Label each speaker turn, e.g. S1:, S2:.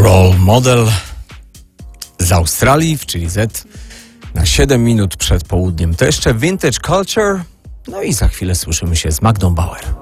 S1: Role Model z Australii, czyli Z, na 7 minut przed południem. To jeszcze Vintage Culture, no i za chwilę słyszymy się z Magdą Bauer.